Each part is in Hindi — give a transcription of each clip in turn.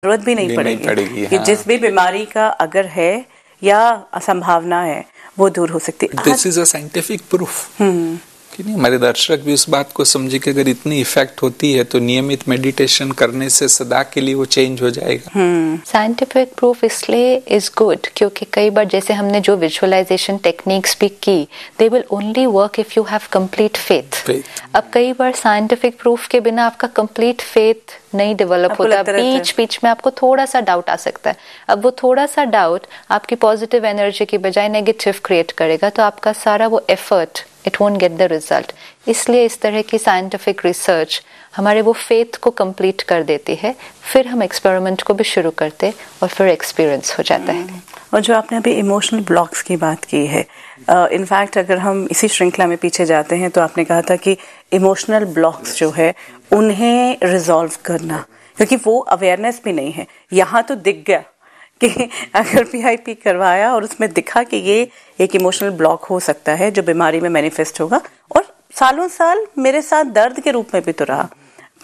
जरूरत भी नहीं पड़ेगी कि जिस भी बीमारी का अगर है या असंभावना है वो दूर हो सकती है। This is a scientific proof कि नहीं, हमारे दर्शक भी उस बात को समझे कि अगर इतनी इफेक्ट होती है तो नियमित मेडिटेशन करने से सदा के लिए वो चेंज हो जाएगा। साइंटिफिक प्रूफ इसलिए इज गुड क्योंकि कई बार जैसे हमने जो विजुअलाइजेशन टेक्निक्स भी की, they will only work if you have complete faith. अब कई बार साइंटिफिक प्रूफ के बिना आपका कंप्लीट फेथ नहीं डेवलप होता, बीच में आपको थोड़ा सा डाउट आ सकता है। अब वो थोड़ा सा डाउट आपकी पॉजिटिव एनर्जी की बजाय नेगेटिव क्रिएट करेगा, तो आपका सारा वो effort it won't get the result. इसलिए इस तरह की साइंटिफिक रिसर्च हमारे वो फेथ को कंप्लीट कर देती है, फिर हम एक्सपेरिमेंट को भी शुरू करते और फिर एक्सपीरियंस हो जाता है। और जो आपने अभी इमोशनल ब्लॉक्स की बात की है, इनफैक्ट अगर हम इसी श्रृंखला में पीछे जाते हैं तो आपने कहा था कि इमोशनल ब्लॉक्स जो है उन्हें रिजॉल्व करना, क्योंकि वो अवेयरनेस भी नहीं है। यहाँ तो दिख गया कि अगर PIP करवाया और उसमें दिखा कि ये एक इमोशनल ब्लॉक हो सकता है जो बीमारी में मैनिफेस्ट होगा, और सालों साल मेरे साथ दर्द के रूप में भी तो रहा,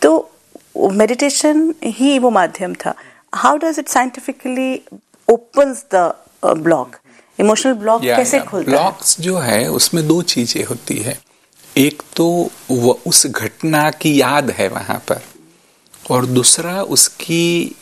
तो मेडिटेशन ही वो माध्यम था। How does it scientifically opens the block, emotional block कैसे खुलता है? ब्लॉक्स जो है उसमें दो चीजें होती है, एक तो वो उस घटना की याद है वहां पर, और दूसरा उसकी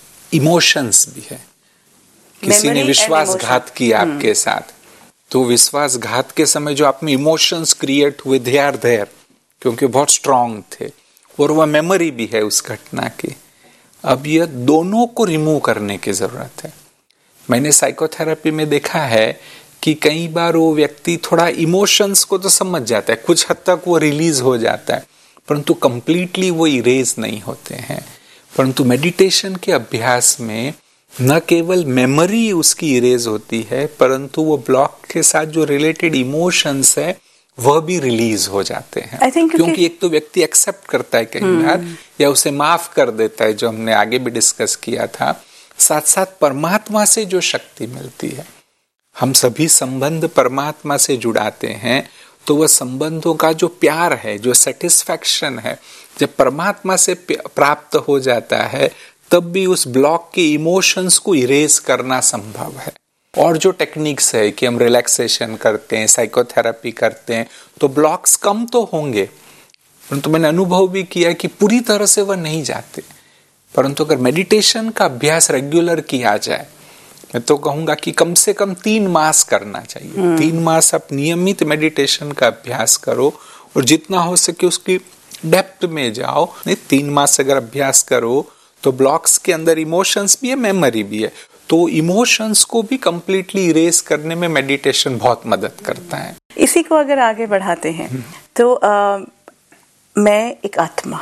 इमोशंस भी है। किसी ने विश्वासघात किया आपके साथ, तो विश्वासघात के समय जो आप में इमोशंस क्रिएट हुए दे आर देयर, क्योंकि बहुत स्ट्रांग थे, और वह मेमोरी भी है उस घटना की। अब ये दोनों को रिमूव करने की जरूरत है। मैंने साइकोथेरेपी में देखा है कि कई बार वो व्यक्ति थोड़ा इमोशंस को तो समझ जाता है, कुछ हद तक वो रिलीज हो जाता है, परंतु कंप्लीटली वो इरेज नहीं होते हैं। परंतु मेडिटेशन के अभ्यास में न केवल मेमोरी उसकी इरेज होती है, परंतु वो ब्लॉक के साथ जो रिलेटेड इमोशंस है वह भी रिलीज हो जाते हैं। क्योंकि एक तो व्यक्ति एक्सेप्ट करता है कई बार, या उसे माफ कर देता है, जो हमने आगे भी डिस्कस किया था। साथ साथ परमात्मा से जो शक्ति मिलती है, हम सभी संबंध परमात्मा से जुड़ाते हैं, तो वह संबंधों का जो प्यार है, जो सेटिस्फैक्शन है, जब परमात्मा से प्राप्त हो जाता है, तब भी उस ब्लॉक के इमोशंस को इरेज करना संभव है। और जो टेक्निक्स है कि हम रिलैक्सेशन करते हैं, साइकोथेरेपी करते हैं, तो ब्लॉक्स कम तो होंगे, परंतु मैंने अनुभव भी किया कि पूरी तरह से वह नहीं जाते। परंतु अगर मेडिटेशन का अभ्यास रेगुलर किया जाए, मैं तो कहूंगा कि कम से कम 3 मास करना चाहिए। 3 मास आप नियमित मेडिटेशन का अभ्यास करो, और जितना हो सके उसकी डेप्थ में जाओ। नहीं, 3 मास अगर अभ्यास करो तो ब्लॉक्स के अंदर इमोशंस भी है, मेमोरी भी है, तो इमोशंस को भी कंप्लीटली इरेज करने में मेडिटेशन बहुत मदद करता है। इसी को अगर आगे बढ़ाते हैं तो मैं एक आत्मा,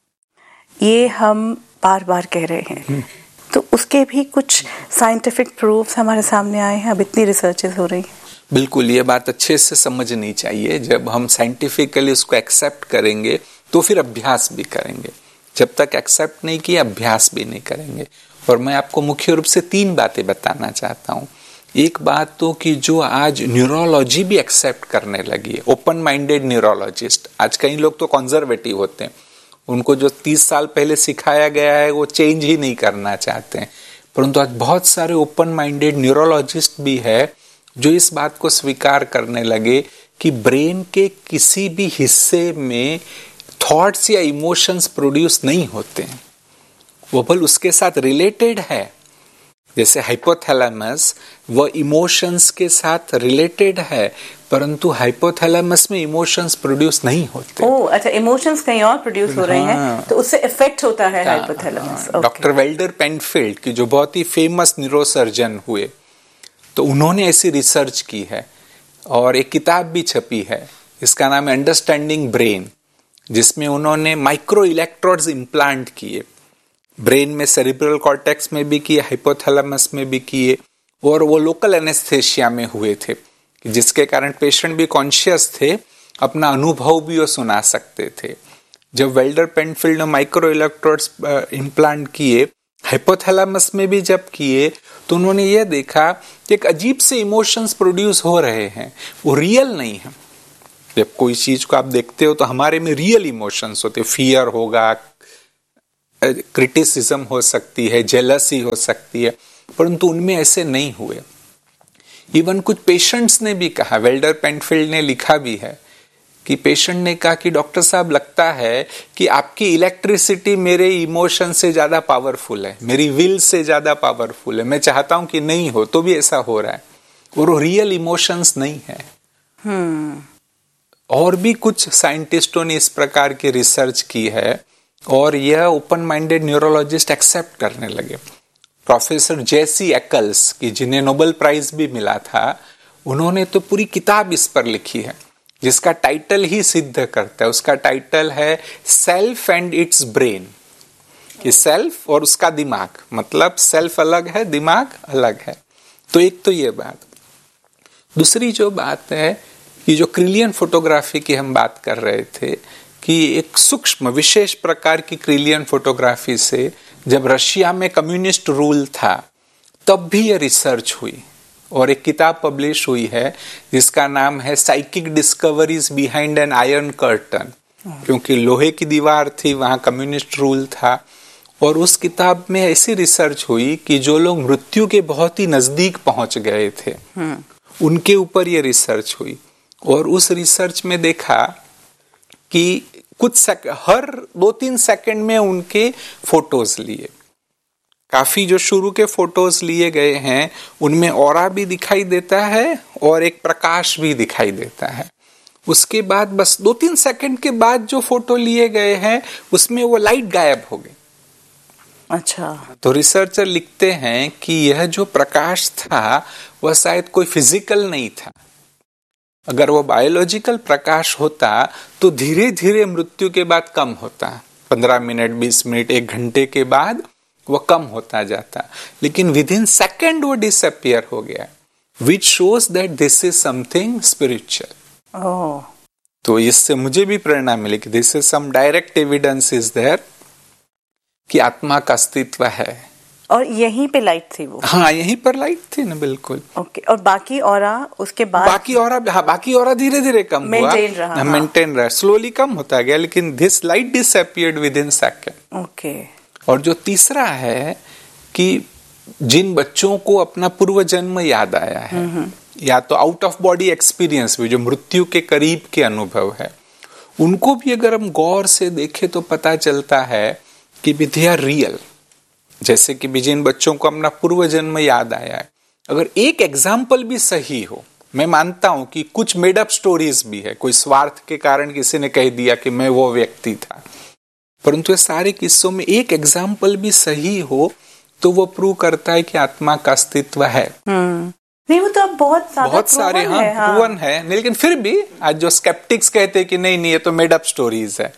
ये हम बार बार कह रहे हैं, तो उसके भी कुछ साइंटिफिक प्रूफ्स हमारे सामने आए हैं। अब इतनी रिसर्चेस हो रही हैं। बिल्कुल, ये बात अच्छे से समझनी चाहिए। जब हम साइंटिफिकली उसको एक्सेप्ट करेंगे तो फिर अभ्यास भी करेंगे। जब तक एक्सेप्ट नहीं किया, अभ्यास भी नहीं करेंगे। और मैं आपको मुख्य रूप से 3 बातें बताना चाहता हूँ। एक बात तो कि जो आज न्यूरोलॉजी भी एक्सेप्ट करने लगी है, ओपन माइंडेड न्यूरोलॉजिस्ट। आज कई लोग तो कंजर्वेटिव होते हैं, उनको जो 30 साल पहले सिखाया गया है वो चेंज ही नहीं करना चाहते हैं। परंतु आज बहुत सारे ओपन माइंडेड न्यूरोलॉजिस्ट भी है जो इस बात को स्वीकार करने लगे कि ब्रेन के किसी भी हिस्से में थॉट्स या इमोशंस प्रोड्यूस नहीं होते हैं, वो बल उसके साथ रिलेटेड है। जैसे हाइपोथैलेमस वो इमोशंस के साथ रिलेटेड है, परंतु हाइपोथैलेमस में इमोशंस प्रोड्यूस नहीं होते। ओह अच्छा, इमोशंस कहीं और प्रोड्यूस हो रहे हैं, तो उससे इफेक्ट होता है हाइपोथैलेमस। डॉक्टर वेल्डर पेनफील्ड की जो बहुत ही फेमस न्यूरोसर्जन हुए, तो उन्होंने ऐसी रिसर्च की है और एक किताब भी छपी है, इसका नाम है अंडरस्टैंडिंग ब्रेन, जिसमें उन्होंने माइक्रो इलेक्ट्रोड्स इम्प्लांट किए ब्रेन में, सेरिब्रल कॉर्टेक्स में भी किए, हाइपोथैलेमस में भी किए, और वो लोकल एनेस्थेशिया में हुए थे, जिसके कारण पेशेंट भी कॉन्शियस थे, अपना अनुभव भी वो सुना सकते थे। जब वेल्डर पेनफील्ड ने माइक्रो इलेक्ट्रोड्स इम्प्लांट किए, हाइपोथैलेमस में भी जब किए, तो उन्होंने ये देखा कि एक अजीब से इमोशंस प्रोड्यूस हो रहे हैं, वो रियल नहीं है। जब कोई चीज को आप देखते हो तो हमारे में रियल इमोशंस होते, फियर होगा, क्रिटिसिज्म हो सकती है, जेलसी हो सकती है, परंतु उनमें ऐसे नहीं हुए। इवन कुछ पेशेंट्स ने भी कहा, वेल्डर पेंटफील्ड ने लिखा भी है कि पेशेंट ने कहा कि डॉक्टर साहब लगता है कि आपकी इलेक्ट्रिसिटी मेरे इमोशन से ज्यादा पावरफुल है, मेरी विल से ज्यादा पावरफुल है, मैं चाहता हूं कि नहीं हो तो भी ऐसा हो रहा है, और वो रियल इमोशंस नहीं है। और भी कुछ साइंटिस्टों ने इस प्रकार की रिसर्च की है और यह ओपन माइंडेड न्यूरोलॉजिस्ट एक्सेप्ट करने लगे। प्रोफेसर जेसी एकल्स की, जिन्हें नोबेल प्राइज भी मिला था, उन्होंने तो पूरी किताब इस पर लिखी है जिसका टाइटल ही सिद्ध करता है। उसका टाइटल है सेल्फ एंड इट्स ब्रेन, कि सेल्फ और उसका दिमाग, मतलब सेल्फ अलग है, दिमाग अलग है। तो एक तो ये बात। दूसरी जो बात है कि जो क्रिलियन फोटोग्राफी की हम बात कर रहे थे, कि एक सूक्ष्म विशेष प्रकार की क्रिलियन फोटोग्राफी से जब रशिया में कम्युनिस्ट रूल था तब भी यह रिसर्च हुई और एक किताब पब्लिश हुई है जिसका नाम है psychic discoveries behind an iron curtain, क्योंकि लोहे की दीवार थी, वहां कम्युनिस्ट रूल था। और उस किताब में ऐसी रिसर्च हुई कि जो लोग मृत्यु के बहुत ही नजदीक पहुंच गए थे उनके ऊपर ये रिसर्च हुई, और उस रिसर्च में देखा कि हर 2-3 सेकंड में उनके फोटोज लिए, काफी जो शुरू के फोटोज लिए गए हैं उनमें ऑरा भी दिखाई देता है और एक प्रकाश भी दिखाई देता है। उसके बाद बस 2-3 सेकंड के बाद जो फोटो लिए गए हैं उसमें वो लाइट गायब हो गई। अच्छा। तो रिसर्चर लिखते हैं कि यह जो प्रकाश था वह शायद कोई फिजिकल नहीं था। अगर वो बायोलॉजिकल प्रकाश होता तो धीरे धीरे मृत्यु के बाद कम होता, 15 मिनट, 20 मिनट, 1 घंटे के बाद वो कम होता जाता, लेकिन विद इन सेकेंड वो डिसअपियर हो गया, which shows that this is something spiritual. तो इससे मुझे भी प्रेरणा मिली कि this is some direct evidence is there कि आत्मा का अस्तित्व है। और यहीं पे लाइट थी वो? हाँ, यहीं पर लाइट थी ना, बिल्कुल। ओके। और बाकी ऑरा उसके बाद? बाकी ऑरा धीरे धीरे कम हुआ, मेंटेन रहा, स्लोली कम होता गया, लेकिन this light disappeared with in second. Okay. और जो तीसरा है कि जिन बच्चों को अपना पूर्व जन्म याद आया है या तो आउट ऑफ बॉडी एक्सपीरियंस भी, जो मृत्यु के करीब के अनुभव है, उनको भी अगर हम गौर से देखें तो पता चलता है कि दे आर रियल। जैसे कि जिन बच्चों को अपना पूर्व जन्म याद आया है, अगर एक एग्जाम्पल भी सही हो, मैं मानता हूं कि कुछ मेड अप स्टोरीज भी है, कोई स्वार्थ के कारण किसी ने कह दिया कि मैं वो व्यक्ति था, परंतु ये सारे किस्सों में एक एग्जाम्पल भी सही हो तो वो प्रूव करता है कि आत्मा का अस्तित्व है। नहीं, वो तो अब बहुत सारे प्रूवन है, लेकिन फिर भी आज जो स्केप्टिक्स कहते हैं कि नहीं ये तो मेड अप स्टोरीज है,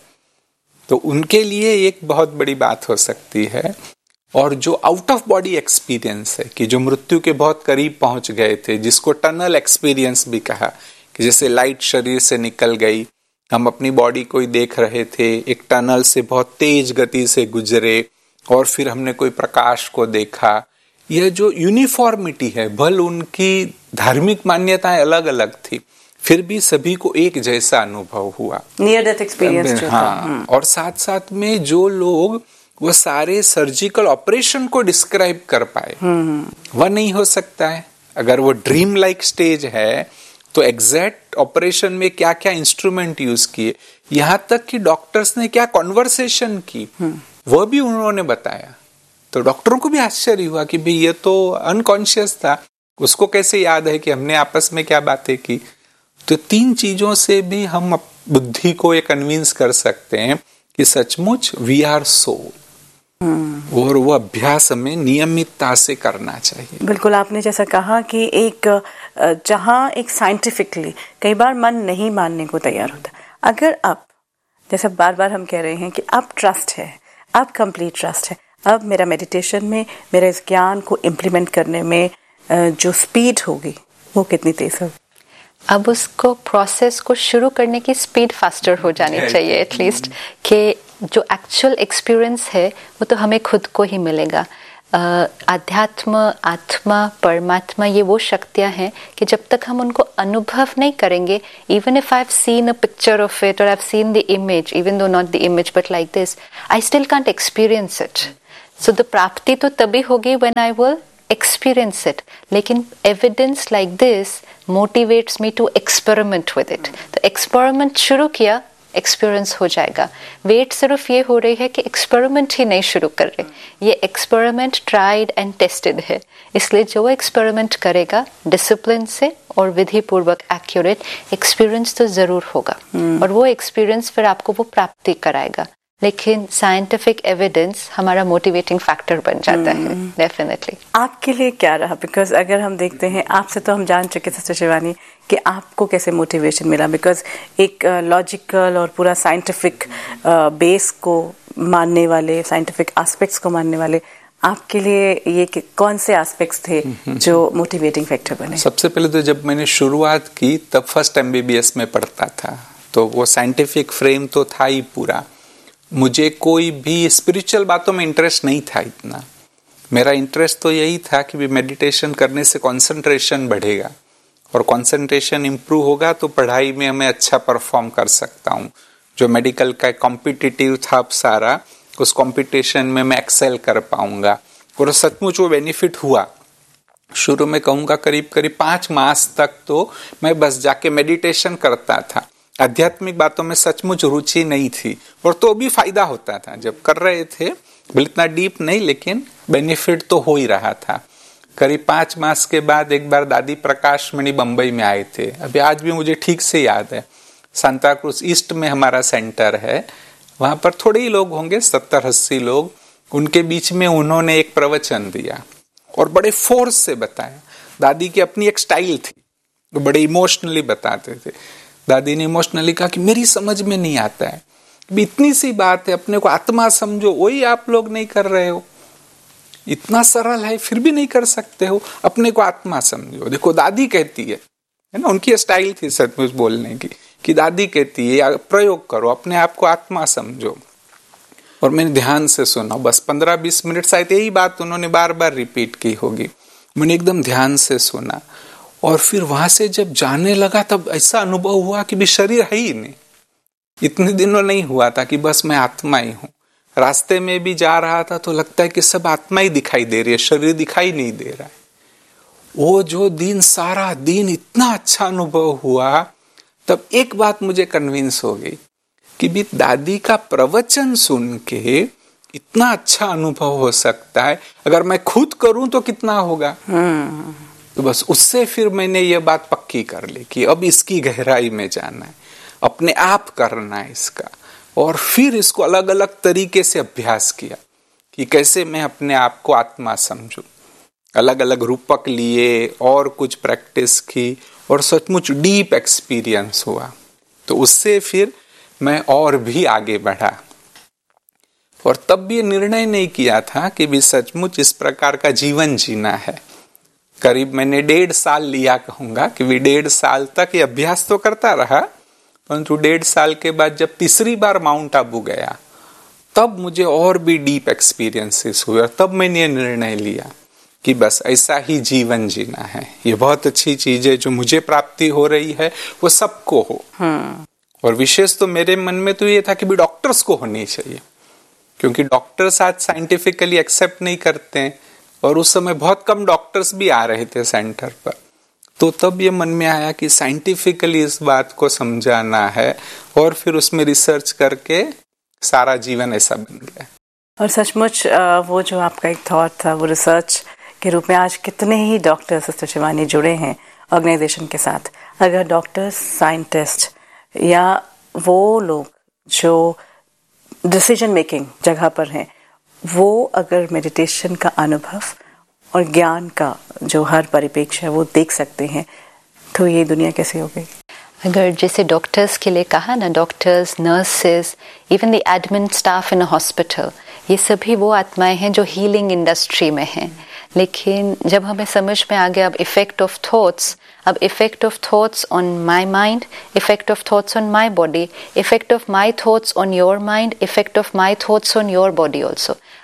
तो उनके लिए एक बहुत बड़ी बात हो सकती है। और जो आउट ऑफ बॉडी एक्सपीरियंस है कि जो मृत्यु के बहुत करीब पहुंच गए थे, जिसको टनल एक्सपीरियंस भी कहा, कि जैसे लाइट शरीर से निकल गई, हम अपनी बॉडी को ही देख रहे थे, एक टनल से बहुत तेज गति से गुजरे और फिर हमने कोई प्रकाश को देखा। यह जो यूनिफॉर्मिटी है, भल उनकी धार्मिक मान्यताएं अलग अलग थी, फिर भी सभी को एक जैसा अनुभव हुआ, नियर डेथ एक्सपीरियंस। हाँ। और साथ साथ में जो लोग वो सारे सर्जिकल ऑपरेशन को डिस्क्राइब कर पाए, वह नहीं हो सकता है। अगर वो ड्रीम लाइक स्टेज है तो एग्जैक्ट ऑपरेशन में क्या क्या इंस्ट्रूमेंट यूज किए, यहां तक कि डॉक्टर्स ने क्या कॉन्वर्सेशन की वह भी उन्होंने बताया। तो डॉक्टरों को भी आश्चर्य हुआ कि भाई ये तो अनकॉन्शियस था, उसको कैसे याद है कि हमने आपस में क्या बातें की। तो 3 चीजों से भी हम बुद्धि को ये कन्विंस कर सकते हैं कि सचमुच वी आर सोल, और वो अभ्यास हमें नियमितता से करना चाहिए। बिल्कुल, आपने जैसा कहा कि एक जहां एक साइंटिफिकली कई बार मन नहीं मानने को तैयार होता, अगर आप जैसे बार बार हम कह रहे हैं कि अब ट्रस्ट है, अब कंप्लीट ट्रस्ट है, अब मेरा मेडिटेशन में, मेरे इस ज्ञान को इम्प्लीमेंट करने में जो स्पीड होगी वो कितनी तेज होगी। अब उसको प्रोसेस को शुरू करने की स्पीड फास्टर हो जानी चाहिए एटलीस्ट, कि जो एक्चुअल एक्सपीरियंस है वो तो हमें खुद को ही मिलेगा। आध्यात्म, आत्मा, परमात्मा ये वो शक्तियां हैं कि जब तक हम उनको अनुभव नहीं करेंगे, even if I have seen a picture of it और I have seen the image, even though not the image but like this, I still can't experience it. So the प्राप्ति तो तभी होगी when I will experience it. लेकिन evidence like this motivates me to experiment with it. तो एक्सपेरिमेंट शुरू किया, एक्सपीरियंस हो जाएगा. वेट सिर्फ ये हो रही है कि एक्सपेरिमेंट ही नहीं शुरू कर रहे. ये एक्सपेरिमेंट ट्राइड एंड टेस्टेड है. इसलिए जो एक्सपेरिमेंट करेगा डिसिप्लिन से और विधि पूर्वक एक्यूरेट, एक्सपीरियंस तो जरूर होगा. और वो एक्सपीरियंस फिर आपको वो प्राप्ति कराएगा. लेकिन साइंटिफिक एविडेंस हमारा मोटिवेटिंग फैक्टर बन जाता है. डेफिनेटली. आपके लिए क्या रहा? बिकॉज अगर हम देखते हैं, आपसे तो हम जान चुके सिस्टर शिवानी कि आपको कैसे मोटिवेशन मिला. बिकॉज एक लॉजिकल और पूरा साइंटिफिक बेस को मानने वाले, साइंटिफिक एस्पेक्ट्स को मानने वाले, आपके लिए ये कौन से एस्पेक्ट्स थे जो मोटिवेटिंग फैक्टर बने? सबसे पहले तो जब मैंने शुरुआत की तब फर्स्ट MBBS में पढ़ता था, तो वो साइंटिफिक फ्रेम तो था ही पूरा. मुझे कोई भी स्पिरिचुअल बातों में इंटरेस्ट नहीं था इतना. मेरा इंटरेस्ट तो यही था कि भी मेडिटेशन करने से कंसंट्रेशन बढ़ेगा और कंसंट्रेशन इंप्रूव होगा तो पढ़ाई में मैं अच्छा परफॉर्म कर सकता हूँ. जो मेडिकल का कॉम्पिटिटिव था सारा, उस कंपटीशन में मैं एक्सेल कर पाऊंगा. और सचमुच वो बेनिफिट हुआ. शुरू में कहूँगा करीब 5 मास तक तो मैं बस जाके मेडिटेशन करता था. आध्यात्मिक बातों में सचमुच रुचि नहीं थी, और तो भी फायदा होता था जब कर रहे थे. बिल्कुल इतना डीप नहीं, लेकिन बेनिफिट तो हो ही रहा था. करीब 5 मास के बाद एक बार दादी प्रकाश मणि बंबई में आए थे. अभी आज भी मुझे ठीक से याद है. सांता क्रूज ईस्ट में हमारा सेंटर है. वहां पर थोड़े ही लोग होंगे, 70-80 लोग. उनके बीच में उन्होंने एक प्रवचन दिया और बड़े फोर्स से बताया. दादी की अपनी एक स्टाइल थी, वो बड़े इमोशनली बताते थे. दादी ने इमोशनली कहा कि मेरी समझ में नहीं आता है, इतनी सी बात है, अपने को आत्मा समझो, वही आप लोग नहीं कर रहे हो. इतना सरल है फिर भी नहीं कर सकते हो. अपने को आत्मा समझो. देखो दादी कहती है ना, उनकी स्टाइल थी सचमुच बोलने की, कि दादी कहती है प्रयोग करो, अपने आप को आत्मा समझो. और मैंने ध्यान से सुना. बस 15-20 मिनट शायद यही बात उन्होंने बार बार रिपीट की होगी. मैंने एकदम ध्यान से सुना. और फिर वहां से जब जाने लगा तब ऐसा अनुभव हुआ कि भी शरीर है ही नहीं. इतने दिनों नहीं हुआ था कि बस मैं आत्मा ही हूं. रास्ते में भी जा रहा था तो लगता है कि सब आत्मा ही दिखाई दे रही है, शरीर दिखाई नहीं दे रहा है. वो जो दिन, सारा दिन इतना अच्छा अनुभव हुआ. तब एक बात मुझे कन्विंस हो गई कि भी दादी का प्रवचन सुन के इतना अच्छा अनुभव हो सकता है, अगर मैं खुद करूं तो कितना होगा. तो बस उससे फिर मैंने ये बात पक्की कर ली कि अब इसकी गहराई में जाना है, अपने आप करना है इसका. और फिर इसको अलग अलग तरीके से अभ्यास किया कि कैसे मैं अपने आप को आत्मा समझूं. अलग अलग रूपक लिए और कुछ प्रैक्टिस की, और सचमुच डीप एक्सपीरियंस हुआ. तो उससे फिर मैं और भी आगे बढ़ा. और तब भी निर्णय नहीं किया था कि भी सचमुच इस प्रकार का जीवन जीना है. करीब मैंने 1.5 साल लिया, कहूंगा कि भी 1.5 साल तक ये अभ्यास तो करता रहा. परंतु 1.5 साल के बाद जब तीसरी बार माउंट आबू गया, तब मुझे और भी डीप एक्सपीरियंसेस हुए. और तब मैंने ये निर्णय लिया कि बस ऐसा ही जीवन जीना है. ये बहुत अच्छी चीज है, जो मुझे प्राप्ति हो रही है वो सबको हो. और विशेष तो मेरे मन में तो ये था कि भी डॉक्टर्स को होनी चाहिए, क्योंकि डॉक्टर्स आज साइंटिफिकली एक्सेप्ट नहीं करते हैं. और उस समय बहुत कम डॉक्टर्स भी आ रहे थे सेंटर पर. तो तब ये मन में आया कि साइंटिफिकली इस बात को समझाना है, और फिर उसमें रिसर्च करके सारा जीवन ऐसा बन गया. और सचमुच वो जो आपका एक थॉट था, वो रिसर्च के रूप में आज कितने ही डॉक्टर सिस्टर शिवानी जुड़े हैं ऑर्गेनाइजेशन के साथ. अगर डॉक्टर्स, साइंटिस्ट या वो लोग जो डिसीजन मेकिंग जगह पर हैं, वो अगर मेडिटेशन का अनुभव और ज्ञान का जो हर परिप्रेक्ष्य है वो देख सकते हैं, तो ये दुनिया कैसे हो गई. अगर जैसे डॉक्टर्स के लिए कहा ना, doctors, nurses, even the admin staff in a hospital, ये सभी वो आत्माएं हैं जो हीलिंग इंडस्ट्री में हैं. लेकिन जब हमें समझ में आ गया अब इफेक्ट ऑफ थॉट्स, अब effect of thoughts on my mind, effect of thoughts on my body, effect of my thoughts on your mind, effect of my thoughts on your body also.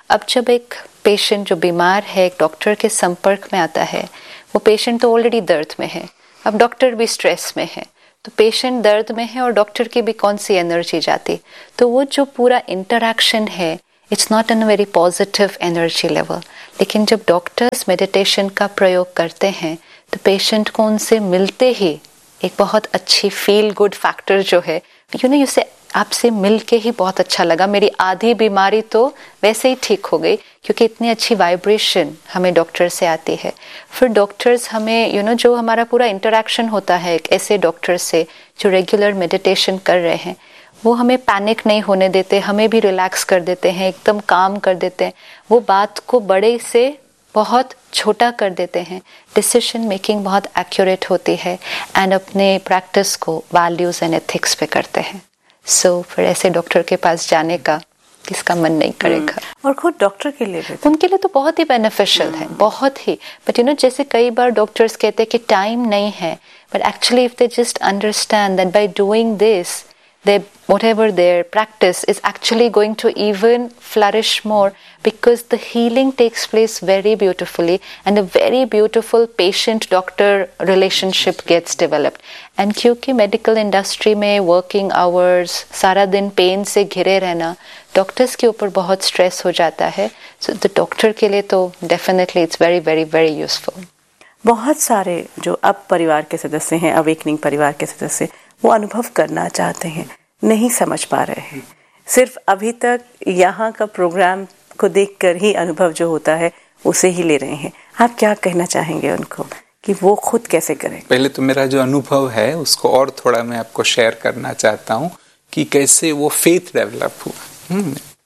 अब जब एक पेशेंट जो बीमार है एक डॉक्टर के संपर्क में आता है, वो पेशेंट तो ऑलरेडी दर्द में है, अब डॉक्टर भी स्ट्रेस में है, तो पेशेंट दर्द में है और डॉक्टर की भी कौन सी एनर्जी जाती, तो वो जो पूरा इंटरैक्शन है it's not an very positive energy level. लेकिन जब डॉक्टर्स मेडिटेशन का प्रयोग करते हैं तो पेशेंट को उनसे मिलते ही एक बहुत अच्छी फील गुड फैक्टर जो है, उसे आपसे मिल के ही बहुत अच्छा लगा, मेरी आधी बीमारी तो वैसे ही ठीक हो गई, क्योंकि इतनी अच्छी वाइब्रेशन हमें डॉक्टर से आती है। फिर डॉक्टर्स हमें जो हमारा पूरा इंटरैक्शन होता है एक ऐसे डॉक्टर से जो रेगुलर मेडिटेशन कर रहे हैं, वो हमें पैनिक नहीं होने देते, हमें भी रिलैक्स कर देते हैं, एकदम काम कर देते हैं, वो बात को बड़े से बहुत छोटा कर देते हैं, डिसीजन मेकिंग बहुत एक्यूरेट होती है एंड अपने प्रैक्टिस को वैल्यूज एंड एथिक्स पे करते हैं। फिर ऐसे डॉक्टर के पास जाने का किसका मन नहीं करेगा। और खुद डॉक्टर के लिए भी उनके लिए तो बहुत ही बेनिफिशियल है, बहुत ही। बट जैसे कई बार डॉक्टर्स कहते हैं कि टाइम नहीं है, but actually if they just understand that by doing this whatever their practice is actually going to even flourish more, because the healing takes place very beautifully and a very beautiful patient-doctor relationship gets developed. And क्योंकि medical industry में working hours, सारा दिन पेन से घिरे रहना, डॉक्टर्स के ऊपर बहुत स्ट्रेस हो जाता है, so the doctor के लिए तो definitely it's very very very useful. बहुत सारे जो अब परिवार के सदस्य हैं, अवेकनिंग परिवार के सदस्य, वो अनुभव करना चाहते हैं, नहीं समझ पा रहे हैं, सिर्फ अभी तक यहाँ का प्रोग्राम को देखकर ही अनुभव जो होता है उसे ही ले रहे हैं। आप क्या कहना चाहेंगे उनको कि वो खुद कैसे करें? पहले तो मेरा जो अनुभव है उसको और थोड़ा मैं आपको शेयर करना चाहता हूँ कि कैसे वो फेथ डेवलप हुआ।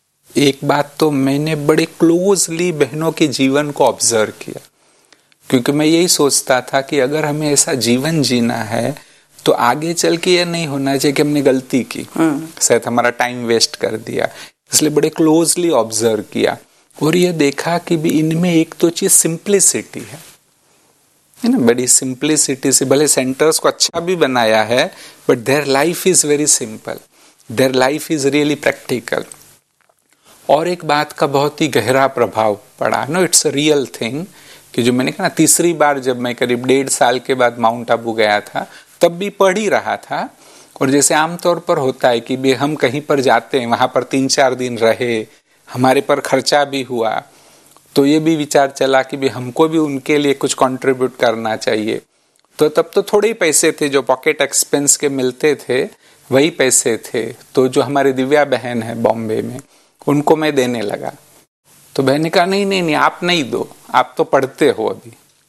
एक बात तो मैंने बड़े क्लोजली बहनों के जीवन को ऑब्जर्व किया, क्योंकि मैं यही सोचता था कि अगर हमें ऐसा जीवन जीना है तो आगे चल के यह नहीं होना चाहिए कि हमने गलती की, शायद हमारा टाइम वेस्ट कर दिया। इसलिए बड़े क्लोजली ऑब्जर्व किया और ये देखा कि भी इनमें एक तो चीज सिंप्लिसिटी है ना, बड़ी सिंप्लिसिटी से, भले सेंटर्स को अच्छा भी बनाया है but their life is very simple, their life is really practical. और एक बात का बहुत ही गहरा प्रभाव पड़ा, no it's a real thing, कि जो मैंने कहा तीसरी बार जब मैं करीब 1.5 साल के बाद माउंट आबू गया था तब भी पढ़ ही रहा था, और जैसे आमतौर पर होता है कि भी हम कहीं पर जाते हैं, वहां पर 3-4 दिन रहे, हमारे पर खर्चा भी हुआ, तो ये भी विचार चला कि भी हमको भी उनके लिए कुछ कंट्रीब्यूट करना चाहिए। तो तब तो थोड़े ही पैसे थे जो पॉकेट एक्सपेंस के मिलते थे, वही पैसे थे। तो जो हमारे दिव्या बहन है बॉम्बे में, उनको मैं देने लगा। तो बहन ने कहा नहीं आप नहीं दो, आप तो पढ़ते हो अभी।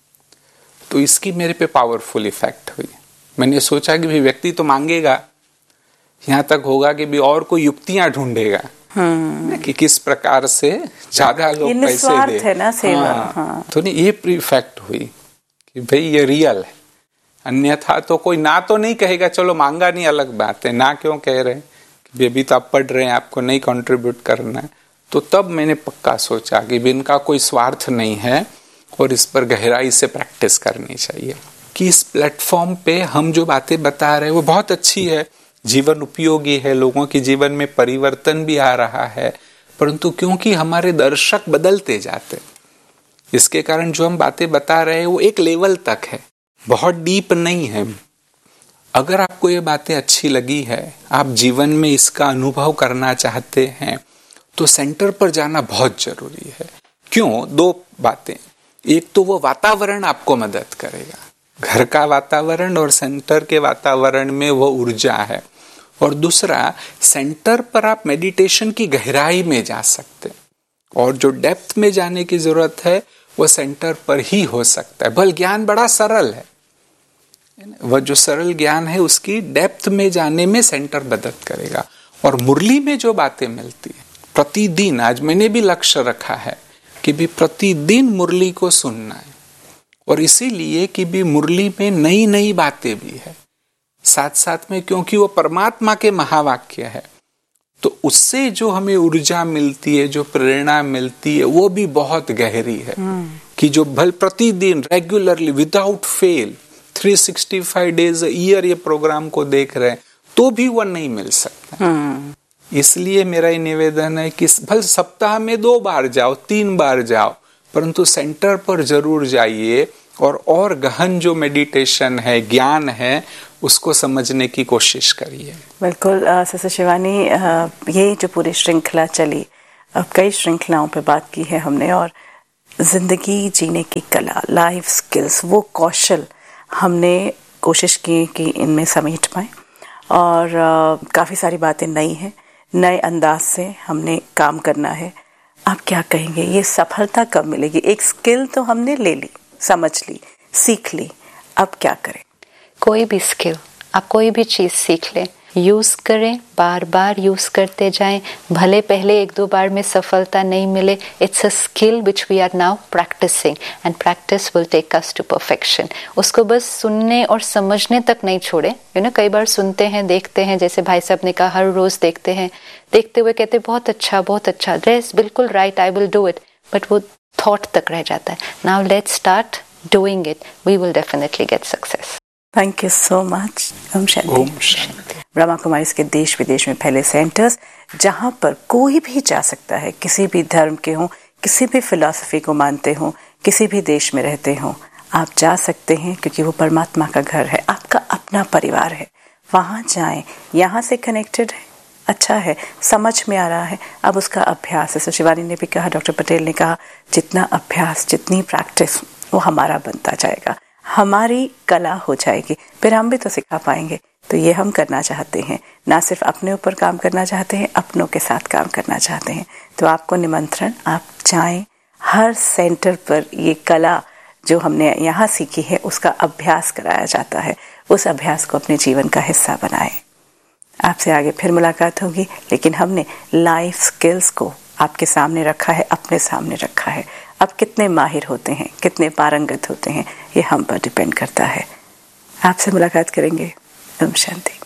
तो इसकी मेरे पे पावरफुल इफेक्ट हुई। मैंने सोचा कि भी व्यक्ति तो मांगेगा, यहाँ तक होगा कि भी और कोई युक्तियां ढूंढेगा कि किस प्रकार से ज्यादा लोग पैसे दे, है ना सेवा। हाँ। तो नहीं, ये इफेक्ट हुई कि भाई ये रियल है। अन्यथा तो कोई ना तो नहीं कहेगा, चलो मांगा नहीं अलग बात है, ना क्यों कह रहे हैं कि अभी तो आप पढ़ रहे हैं, आपको नहीं कंट्रीब्यूट करना है। तो तब मैंने पक्का सोचा कि इनका कोई स्वार्थ नहीं है और इस पर गहराई से प्रैक्टिस करनी चाहिए, कि इस प्लेटफॉर्म पे हम जो बातें बता रहे हैं वो बहुत अच्छी है, जीवन उपयोगी है, लोगों के जीवन में परिवर्तन भी आ रहा है, परंतु क्योंकि हमारे दर्शक बदलते जाते, इसके कारण जो हम बातें बता रहे हैं वो एक लेवल तक है, बहुत डीप नहीं है। अगर आपको ये बातें अच्छी लगी है, आप जीवन में इसका अनुभव करना चाहते हैं, तो सेंटर पर जाना बहुत जरूरी है। क्यों? 2 बातें, एक तो वो वातावरण आपको मदद करेगा, घर का वातावरण और सेंटर के वातावरण में वो ऊर्जा है, और दूसरा सेंटर पर आप मेडिटेशन की गहराई में जा सकते हैं, और जो डेप्थ में जाने की जरूरत है वो सेंटर पर ही हो सकता है। भले ज्ञान बड़ा सरल है, वह जो सरल ज्ञान है उसकी डेप्थ में जाने में सेंटर मदद करेगा। और मुरली में जो बातें मिलती है प्रतिदिन, आज मैंने भी लक्ष्य रखा है कि भी प्रतिदिन मुरली को सुनना है, और इसीलिए कि भी मुरली में नई नई बातें भी है साथ साथ में, क्योंकि वो परमात्मा के महावाक्य है, तो उससे जो हमें ऊर्जा मिलती है, जो प्रेरणा मिलती है, वो भी बहुत गहरी है। कि जो भल प्रतिदिन regularly without fail 365 days a year ये प्रोग्राम को देख रहे हैं तो भी वो नहीं मिल सकता। इसलिए मेरा ये निवेदन है कि भले सप्ताह में 2 बार जाओ, 3 बार जाओ, परंतु सेंटर पर जरूर जाइए और गहन जो मेडिटेशन है, ज्ञान है, उसको समझने की कोशिश करिए। बिल्कुल सिस्टर शिवानी, ये जो पूरी श्रृंखला चली, अब कई श्रृंखलाओं पे बात की है हमने, और जिंदगी जीने की कला, लाइफ स्किल्स, वो कौशल हमने कोशिश की कि इनमें समेट पाए, और काफ़ी सारी बातें नई हैं, नए अंदाज से हमने काम करना है। आप क्या कहेंगे, ये सफलता कब मिलेगी? एक स्किल तो हमने ले ली, समझ ली, सीख ली, अब क्या करें? कोई भी स्किल, आप कोई भी चीज़ सीख लें, यूज़ करें, बार बार यूज़ करते जाएं, भले पहले 1-2 बार में सफलता नहीं मिले, it's a skill which we are now practising and practice will take us to perfection. उसको बस सुनने और समझने तक नहीं छोड़े। कई बार सुनते हैं, देखते हैं, जैसे भाई साहब ने कहा, हर रोज़ देखते हैं, देखते हुए कहते बहुत अच्छा, बिल्कुल right, I will do it, but वो थॉट तक रह जाता है। Now let's start doing it, we will definitely get success. Thank you so much. Om Shanti. Brahma Kumari के देश विदेश में फैले सेंटर्स, जहाँ पर कोई भी जा सकता है, किसी भी धर्म के हों, किसी भी फिलॉसफी को मानते हों, किसी भी देश में रहते हों, आप जा सकते हैं, क्योंकि वो परमात्मा का घर है, आपका अपना परिवार है। वहाँ जाएं, यहाँ से कनेक्टेड है, अच्छा है, समझ में आ रहा है, अब उसका अभ्यास, जैसे शिवानी ने भी कहा, डॉक्टर पटेल ने कहा, जितना अभ्यास, जितनी प्रैक्टिस, वो हमारा बनता जाएगा, हमारी कला हो जाएगी, फिर हम भी तो सिखा पाएंगे। तो ये हम करना चाहते हैं, ना सिर्फ अपने ऊपर काम करना चाहते हैं, अपनों के साथ काम करना चाहते हैं। तो आपको निमंत्रण, आप जाएं, हर सेंटर पर ये कला जो हमने यहाँ सीखी है उसका अभ्यास कराया जाता है, उस अभ्यास को अपने जीवन का हिस्सा बनाएं। आपसे आगे फिर मुलाकात होगी, लेकिन हमने लाइफ स्किल्स को आपके सामने रखा है, अपने सामने रखा है। अब कितने माहिर होते हैं, कितने पारंगत होते हैं, ये हम पर डिपेंड करता है। आपसे मुलाकात करेंगे। ओम शांति।